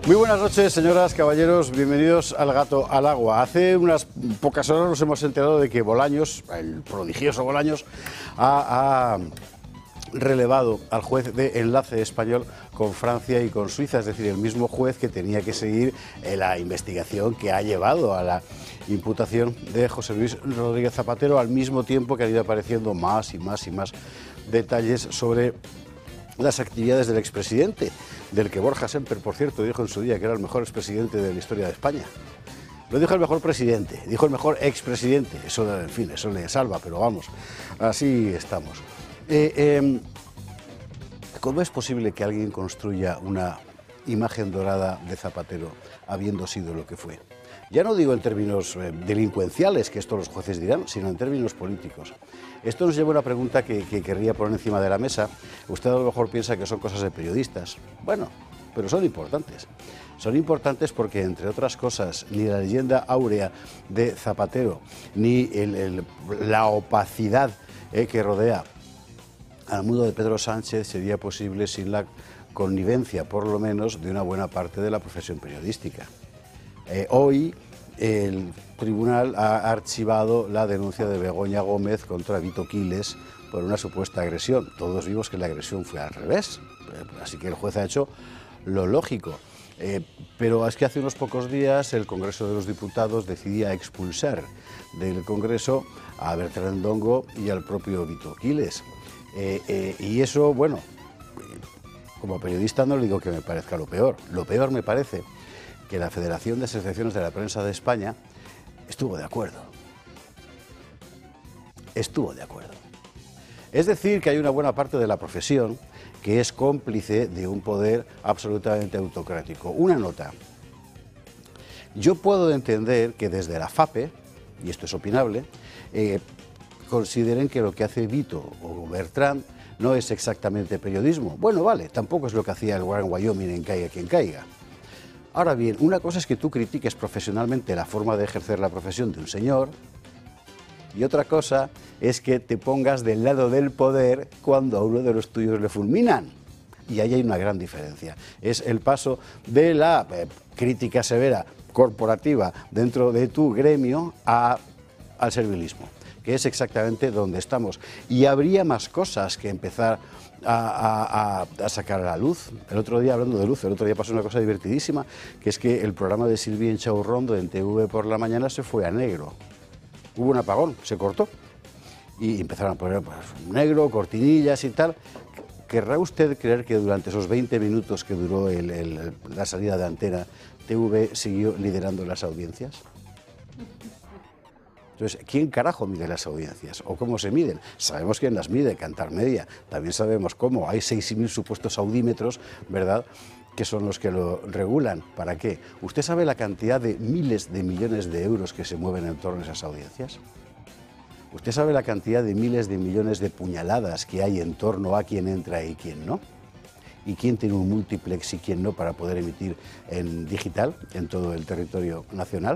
Muy buenas noches, señoras, caballeros, bienvenidos al Gato al Agua. Hace unas pocas horas nos hemos enterado de que Bolaños, el prodigioso Bolaños, ha relevado al juez de enlace español con Francia y con Suiza, es decir, el mismo juez que tenía que seguir la investigación que ha llevado a la imputación de José Luis Rodríguez Zapatero, al mismo tiempo que han ido apareciendo más y más detalles sobre las actividades del expresidente, del que Borja Semper, por cierto, dijo en su día que era el mejor expresidente de la historia de España. Lo dijo el mejor presidente, dijo el mejor expresidente. Eso, en fin, eso le salva, pero vamos, así estamos. ¿Cómo es posible que alguien construya una imagen dorada de Zapatero habiendo sido lo que fue? Ya no digo en términos delincuenciales, que esto los jueces dirán, sino en términos políticos. Esto nos lleva a una pregunta que querría poner encima de la mesa. Usted a lo mejor piensa que son cosas de periodistas. Bueno, pero son importantes. Son importantes porque, entre otras cosas, ni la leyenda áurea de Zapatero, ni la opacidad que rodea al mundo de Pedro Sánchez sería posible sin la connivencia, por lo menos, de una buena parte de la profesión periodística. Hoy el tribunal ha archivado la denuncia de Begoña Gómez contra Vito Quiles por una supuesta agresión. Todos vimos que la agresión fue al revés, así que el juez ha hecho lo lógico. Pero es que hace unos pocos días el Congreso de los Diputados decidía expulsar del Congreso a Bertrand Dongo y al propio Vito Quiles. Y eso, bueno, como periodista no le digo que me parezca lo peor. Lo peor me parece que la Federación de Asociaciones de la Prensa de España estuvo de acuerdo. Estuvo de acuerdo. Es decir, que hay una buena parte de la profesión que es cómplice de un poder absolutamente autocrático. Una nota. Yo puedo entender que desde la FAPE, y esto es opinable, consideren que lo que hace Vito o Bertrand no es exactamente periodismo. Bueno, vale, tampoco es lo que hacía el Gran Wyoming en Caiga quien caiga. Ahora bien, una cosa es que tú critiques profesionalmente la forma de ejercer la profesión de un señor, y otra cosa es que te pongas del lado del poder cuando a uno de los tuyos le fulminan. Y ahí hay una gran diferencia. Es el paso de la crítica severa corporativa dentro de tu gremio al servilismo, que es exactamente donde estamos. Y habría más cosas que empezar a sacar a la luz. El otro día, hablando de luz, el otro día pasó una cosa divertidísima, que es que el programa de Silvia Inchaurrondo en TV por la mañana se fue a negro. Hubo un apagón, se cortó. Y empezaron a poner pues, negro, cortinillas y tal. ¿Querrá usted creer que durante esos 20 minutos que duró la salida de antena, TV siguió liderando las audiencias? Entonces, ¿quién carajo mide las audiencias? ¿O cómo se miden? Sabemos quién las mide, Cantar Media. También sabemos cómo. Hay 6.000 supuestos audímetros, ¿verdad?, que son los que lo regulan. ¿Para qué? ¿Usted sabe la cantidad de miles de millones de euros que se mueven en torno a esas audiencias? ¿Usted sabe la cantidad de miles de millones de puñaladas que hay en torno a quién entra y quién no? ¿Y quién tiene un multiplex y quién no para poder emitir en digital en todo el territorio nacional?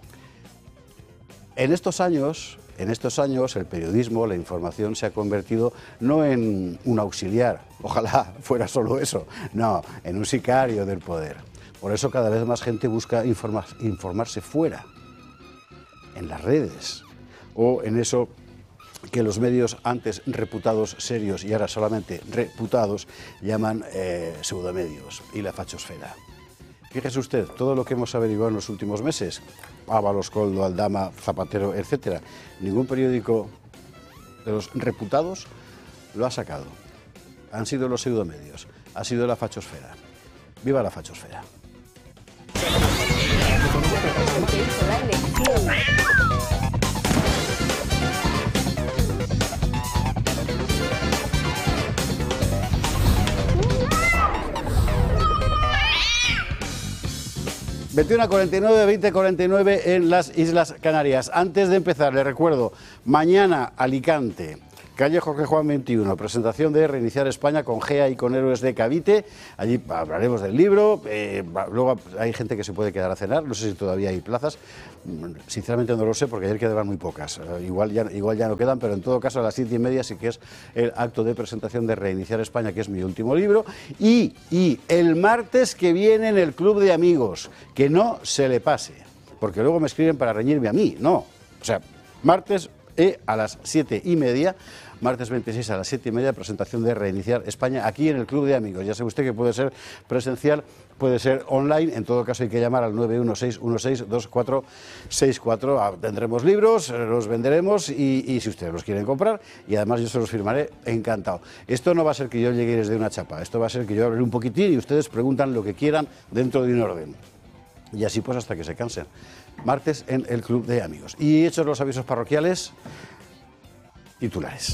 En estos años, el periodismo, la información se ha convertido no en un auxiliar, ojalá fuera solo eso, no, en un sicario del poder. Por eso cada vez más gente busca informarse fuera, en las redes, o en eso que los medios antes reputados serios y ahora solamente reputados llaman pseudomedios y la fachosfera. Fíjese usted, todo lo que hemos averiguado en los últimos meses, Ábalos, Koldo, Aldama, Zapatero, etc., ningún periódico de los reputados lo ha sacado. Han sido los pseudomedios, ha sido la fachosfera. ¡Viva la fachosfera! 21:49, 20:49 en las Islas Canarias. Antes de empezar, les recuerdo, mañana Alicante, calle Jorge Juan 21, presentación de Reiniciar España con Gea y con Héroes de Cavite. Allí hablaremos del libro, luego hay gente que se puede quedar a cenar, no sé si todavía hay plazas, sinceramente no lo sé porque ayer quedaban muy pocas, igual ya no quedan, pero en todo caso a las 7:30 sí que es el acto de presentación de Reiniciar España, que es mi último libro, y el martes que viene en el Club de Amigos, que no se le pase, porque luego me escriben para reñirme a mí, no, o sea, martes a las 7:30, martes 26 a las 7:30, presentación de Reiniciar España aquí en el Club de Amigos. Ya sabe usted que puede ser presencial, puede ser online, en todo caso hay que llamar al 916162464. Tendremos libros, los venderemos y si ustedes los quieren comprar, y además yo se los firmaré encantado. Esto no va a ser que yo llegue desde una chapa, esto va a ser que yo hable un poquitín y ustedes preguntan lo que quieran dentro de un orden. Y así pues hasta que se cansen. Martes en el Club de Amigos. Y hechos los avisos parroquiales, titulares.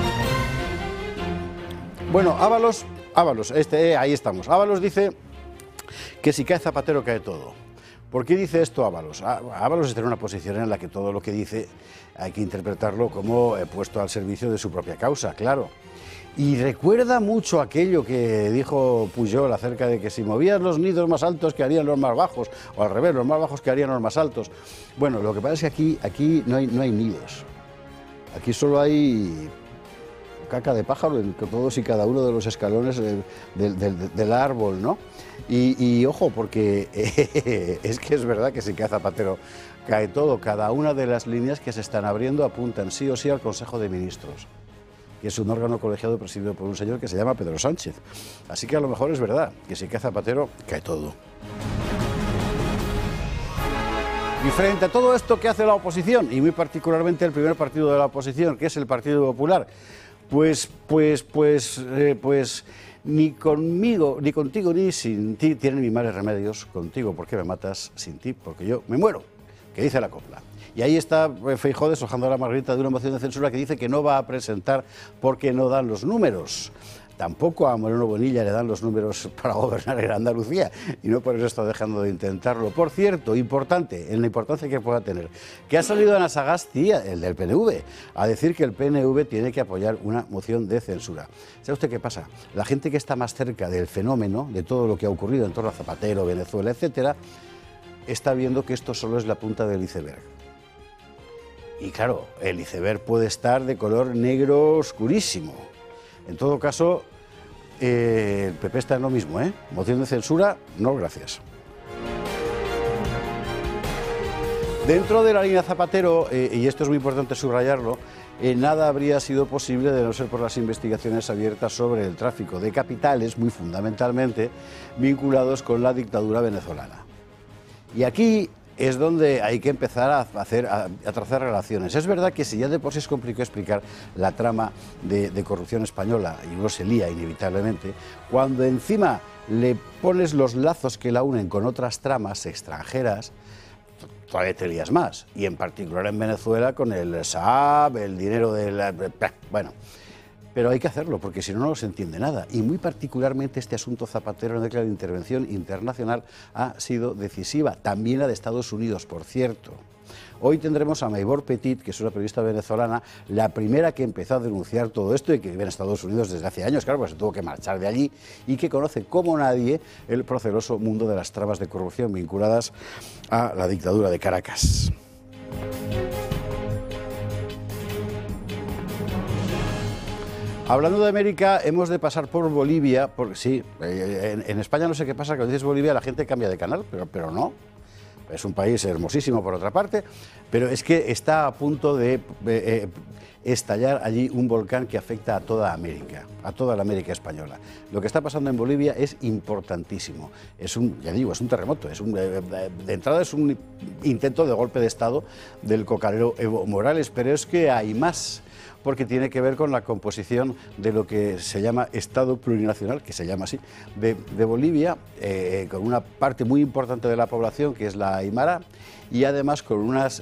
Bueno, Ábalos, ahí estamos. Ábalos dice que si cae Zapatero cae todo. ¿Por qué dice esto Ábalos? Ábalos está en una posición en la que todo lo que dice hay que interpretarlo como puesto al servicio de su propia causa, claro. Y recuerda mucho aquello que dijo Pujol acerca de que si movías los nidos más altos que harían los más bajos, o al revés, los más bajos que harían los más altos. Bueno, lo que pasa es que aquí no hay nidos. Aquí solo hay caca de pájaro en todos y cada uno de los escalones del árbol, ¿no? Y ojo, porque es que es verdad que si cae Zapatero cae todo. Cada una de las líneas que se están abriendo apuntan sí o sí al Consejo de Ministros, que es un órgano colegiado presidido por un señor que se llama Pedro Sánchez. Así que a lo mejor es verdad que si cae Zapatero, cae todo. Y frente a todo esto, ¿qué hace la oposición? Y muy particularmente el primer partido de la oposición, que es el Partido Popular. Pues ni conmigo, ni contigo, ni sin ti tienen mis males remedios. Contigo porque me matas, sin ti porque yo me muero, que dice la copla. Y ahí está Feijóo deshojando a la margarita de una moción de censura que dice que no va a presentar porque no dan los números. Tampoco a Moreno Bonilla le dan los números para gobernar en Andalucía y no por eso está dejando de intentarlo. Por cierto, importante, en la importancia que pueda tener, que ha salido Ana Sagasti, el del PNV, a decir que el PNV tiene que apoyar una moción de censura. ¿Sabe usted qué pasa? La gente que está más cerca del fenómeno, de todo lo que ha ocurrido en torno a Zapatero, Venezuela, etcétera, está viendo que esto solo es la punta del iceberg. Y claro, el iceberg puede estar de color negro oscurísimo. En todo caso, el PP está en lo mismo, ¿eh? Moción de censura, no gracias. Dentro de la línea Zapatero, y esto es muy importante subrayarlo, nada habría sido posible de no ser por las investigaciones abiertas sobre el tráfico de capitales, muy fundamentalmente vinculados con la dictadura venezolana. Y aquí es donde hay que empezar a trazar relaciones. Es verdad que si ya de por sí es complicado explicar la trama de corrupción española, y uno se lía inevitablemente, cuando encima le pones los lazos que la unen con otras tramas extranjeras, todavía te lías más. Y en particular en Venezuela con el Saab, el dinero de la... Bueno, pero hay que hacerlo porque si no, no se entiende nada. Y muy particularmente este asunto Zapatero en la intervención internacional ha sido decisiva. También la de Estados Unidos, por cierto. Hoy tendremos a Maybor Petit, que es una periodista venezolana, la primera que empezó a denunciar todo esto y que vive en Estados Unidos desde hace años, claro, pues se tuvo que marchar de allí y que conoce como nadie el proceloso mundo de las tramas de corrupción vinculadas a la dictadura de Caracas. Hablando de América, hemos de pasar por Bolivia, porque sí, en España no sé qué pasa, que cuando dices Bolivia la gente cambia de canal, pero no. Es un país hermosísimo por otra parte, pero es que está a punto de estallar allí un volcán que afecta a toda América, a toda la América española. Lo que está pasando en Bolivia es importantísimo. Es un terremoto, de entrada es un intento de golpe de Estado del cocalero Evo Morales, pero es que hay más, porque tiene que ver con la composición de lo que se llama Estado plurinacional, que se llama así, de Bolivia, con una parte muy importante de la población, que es la aymara, y además con unos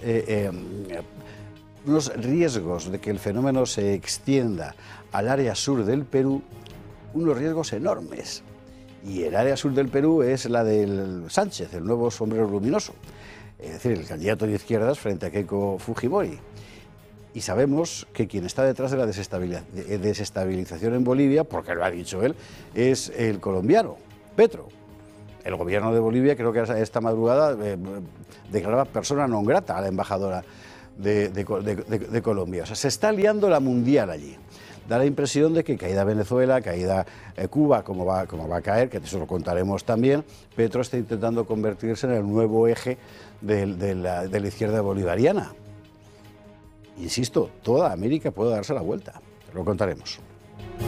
riesgos de que el fenómeno se extienda al área sur del Perú, unos riesgos enormes. Y el área sur del Perú es la del Sánchez, el nuevo sombrero luminoso, es decir, el candidato de izquierdas frente a Keiko Fujimori. Y sabemos que quien está detrás de la desestabilización en Bolivia, porque lo ha dicho él, es el colombiano, Petro. El gobierno de Bolivia, creo que esta madrugada, declaraba persona non grata a la embajadora de Colombia. O sea, se está liando la mundial allí. Da la impresión de que caída Venezuela, caída Cuba, como va a caer, que eso lo contaremos también, Petro está intentando convertirse en el nuevo eje de la izquierda bolivariana. Insisto, toda América puede darse la vuelta, lo contaremos.